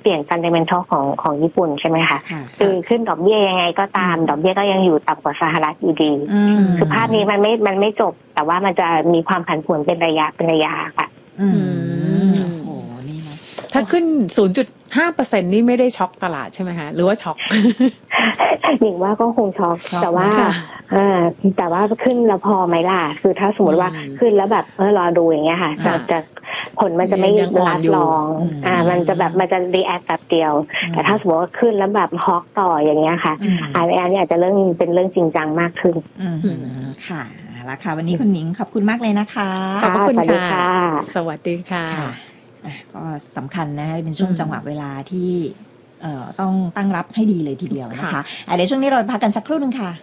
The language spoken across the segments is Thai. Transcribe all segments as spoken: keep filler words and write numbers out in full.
ลี่ยน fundamental ของของญี่ปุ่นใช่ไหมคะคือขึ้นดอกเบี้ยยังไงก็ตามดอกเบี้ยก็ยังอยู่ต่ำกว่าสหรัฐอยู่ดีคือภาพนี้มันไม่มันไม่จบแต่ว่ามันจะมีความผันผวนเป็นระยะเป็นระยะค่ะอืมโอ้โหนี่นะถ้าขึ้น ศูนย์จุดห้าเปอร์เซ็นต์ นี่ไม่ได้ช็อกตลาดใช่ไหมคะหรือว่าช็อกหญิงว่าก็คงช็อกแต่ว่าเออแต่ว่าขึ้นแล้วพอไหมล่ะคือถ้าสมมติว่าขึ้นแล้วแบบเออรอดูอย่างเงี้ยค่ะจะผลมันจะไม่รัดรองอ่ามันจะแบบมันจะรีแอคแบบเดียวแต่ถ้าสมมติว่าขึ้นแล้วแบบฮอกต่ออย่างเงี้ยค่ะอันนี้อาจจะเรื่องเป็นเรื่องจริงจังมากขึ้นค่ะแล้วค่ะวันนี้คุณหนิงขอบคุณมากเลยนะคะขอบคุณค่ะสวัสดีค่ะก็สำคัญนะเป็นช่วงจังหวะเวลาที่ต้องตั้งรับให้ดีเลยทีเดียวนะคะเดี๋ยวช่วงนี้เราพักกันสักครู่นึงค่ะ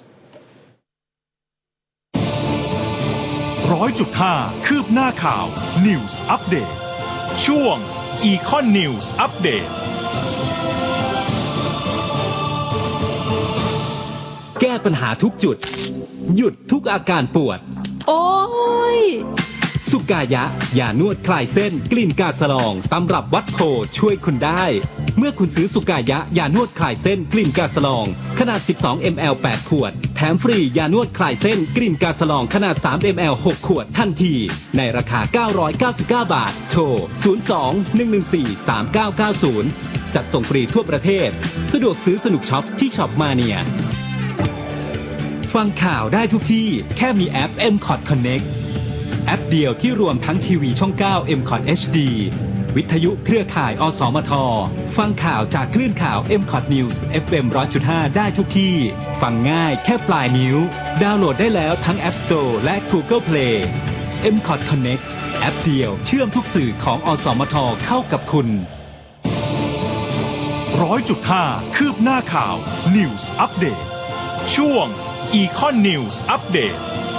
ร้อยจุดห้าคืบหน้าข่าว News Update ช่วง Econ News Update แก้ปัญหาทุกจุดหยุดทุกอาการปวดโอ้ยสุกายะยานวดคลายเส้นกลิ่นกาสลองตำรับวัดโพช่วยคุณได้เมื่อคุณซื้อสุกายะยานวดคลายเส้นกลิ่นกาสลองขนาดสิบสองมิลลิลิตร แปดขวดแถมฟรียานวดคลายเส้นกลิ่นกาสลองขนาดสามมิลลิลิตร หกขวดทันทีในราคาเก้าร้อยเก้าสิบเก้าบาทโทรศูนย์ สอง หนึ่ง หนึ่ง สี่ สาม เก้า เก้า ศูนย์จัดส่งฟรีทั่วประเทศสะดวกซื้อสนุกช็อปที่ช็อปมาเนียฟังข่าวได้ทุกที่แค่มีแอป เอ็ม คอท Connect แอปเดียวที่รวมทั้งทีวีช่อง เก้า เอ็ม คอท เอช ดี วิทยุเครือข่ายอสมทฟังข่าวจากคลื่นข่าว เอ็ม คอท News เอฟ เอ็ม หนึ่งร้อยจุดห้า ได้ทุกที่ฟังง่ายแค่ปลายนิ้วดาวน์โหลดได้แล้วทั้ง App Store และ Google Play เอ็ม คอท Connect แอปเดียวเชื่อมทุกสื่อของอสมทเข้ากับคุณร้อยจุดห้าคืบหน้าข่าว News Update ช่วง Econ News Update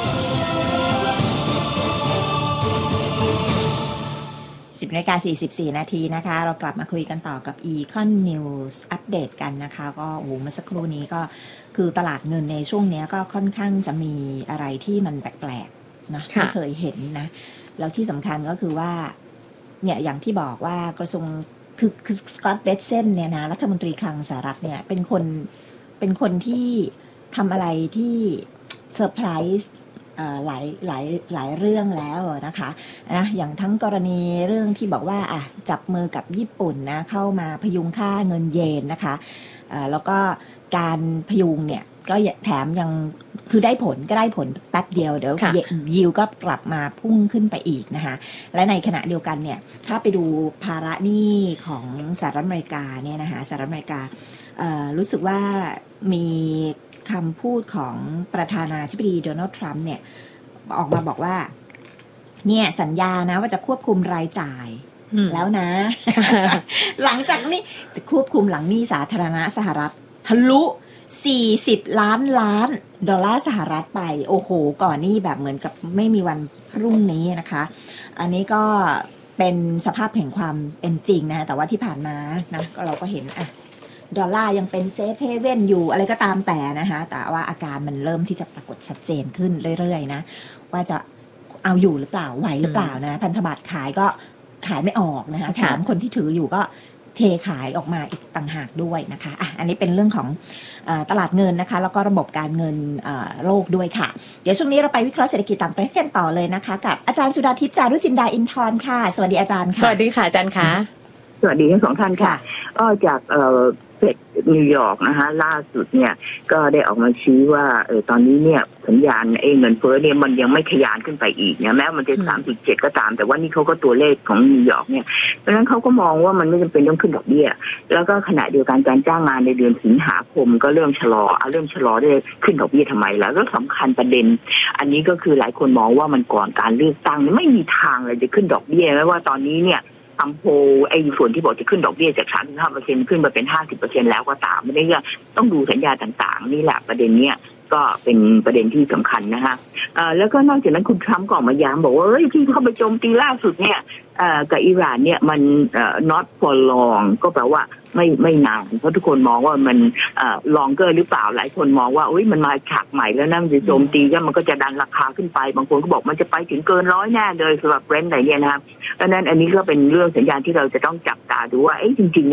สิบนาฬิกาสี่สิบสี่นาทีนะคะเรากลับมาคุยกันต่อกับ Econ News Update กันนะคะก็โอ้โหเมื่อสักครู่นี้ก็คือตลาดเงินในช่วงนี้ก็ค่อนข้างจะมีอะไรที่มันแปลกๆนะไม่เคยเห็นนะแล้วที่สำคัญก็คือว่าเนี่ยอย่างที่บอกว่ากระทรวงคือคือสกอตต์เบสเซนเนี่ยนะรัฐมนตรีคลังสหรัฐเนี่ยเป็นคนเป็นคนที่ทำอะไรที่เซอร์ไพรส์หลายหลายหลายเรื่องแล้วนะคะนะอย่างทั้งกรณีเรื่องที่บอกว่าอ่ะจับมือกับญี่ปุ่นนะเข้ามาพยุงค่าเงินเยนนะคะแล้วก็การพยุงเนี่ยก็แถมยังคือได้ผลก็ได้ผลแป๊บเดียวเดี๋ยวยิวก็กลับมาพุ่งขึ้นไปอีกนะคะและในขณะเดียวกันเนี่ยถ้าไปดูภาระหนี้ของสหรัฐอเมริกาเนี่ยนะคะสหรัฐอเมริการู้สึกว่ามีคำพูดของประธานาธิบดีโดนัลด์ทรัมป์เนี่ยออกมาบอกว่าเนี่ยสัญญานะว่าจะควบคุมรายจ่ายแล้วนะ หลังจากนี้ควบคุมหลังหนี้สาธารณะสหรัฐทะลุสี่สิบล้านล้านดอลลาร์สหรัฐไปโอ้โหก่อนนี่แบบเหมือนกับไม่มีวันพรุ่งนี้นะคะอันนี้ก็เป็นสภาพแห่งความเป็นจริงนะแต่ว่าที่ผ่านมานะก็เราก็เห็นอะดอลลาร์ยังเป็นเซฟเฮเว่นอยู่อะไรก็ตามแต่นะคะแต่ว่าอาการมันเริ่มที่จะปรากฏชัดเจนขึ้นเรื่อยๆนะว่าจะเอาอยู่หรือเปล่าไหวหรือเปล่านะพันธบัตรขายก็ขายไม่ออกนะคะแถมคนที่ถืออยู่ก็เทขายออกมาอีกต่างหากด้วยนะคะอ่ะอันนี้เป็นเรื่องของเอ่อตลาดเงินนะคะแล้วก็ระบบการเงินเอ่อโลกด้วยค่ะเดี๋ยวช่วงนี้เราไปวิเคราะห์เศรษฐกิจต่างประเทศกันต่อเลยนะคะกับอาจารย์สุดาทิพย์จารุจินดาอินทร์ค่ะสวัสดีอาจารย์ค่ะสวัสดีค่ะอาจารย์ค่ะสวัสดีทั้งสองท่านค่ะก็จากเอ่อเฟดนิวยอร์กนะคะล่าสุดเนี่ยก็ได้ออกมาชี้ว่าเออตอนนี้เนี่ยสัญญาณไอ้เงินเฟ้อเนี่ยมันยังไม่ทะยานขึ้นไปอีกนะแม้มันจะ สามจุดเจ็ด ก็ตามแต่ว่านี่เขาก็ตัวเลขของนิวยอร์กเนี่ยเพราะฉะนั้นเขาก็มองว่ามันไม่จำเป็นต้องขึ้นดอกเบี้ยแล้วก็ขณะเดียวกันการจ้างงานในเดือนสิงหาคมก็เริ่มชะลอเอาเริ่มชะลอได้ขึ้นดอกเบี้ยทำไมแล้วก็สำคัญประเด็นอันนี้ก็คือหลายคนมองว่ามันก่อนการเลือกตั้งไม่มีทางเลยจะขึ้นดอกเบี้ยแม้ว่าตอนนี้เนี่ยอัมโพไอ้ส่วนที่บอกจะขึ้นดอกเบี้ยจาก สามสิบห้าเปอร์เซ็นต์ ขึ้นมาเป็น ห้าสิบเปอร์เซ็นต์ แล้วก็ตามไม่ได้ก็ต้องดูสัญญาต่างๆนี่แหละประเด็นเนี้ยก็เป็นประเด็นที่สำคัญนะคะแล้วก็นอกจากนั้นคุณทรัมป์ก็ออกมาย้ำบอกว่าเฮ้ยที่เข้าไปโจมตีล่าสุดเนี่ยกับอิหร่านเนี่ยมัน not for long ก็แปลว่าไม่ไม่นานเพราะทุกคนมองว่ามันlonger หรือเปล่าหลายคนมองว่าอุ้ยมันมาฉากใหม่แล้วนั่งจะโจมตีแล้วมันก็จะดันราคาขึ้นไปบางคนก็บอกมันจะไปถึงเกินร้อยแน่เลยสำหรับ Brent อะไรเนี่ยนะครับดังนั้นอันนี้ก็เป็นเรื่องสัญญาณที่เราจะต้องจับตาดูว่าเอ๊ะจริงๆ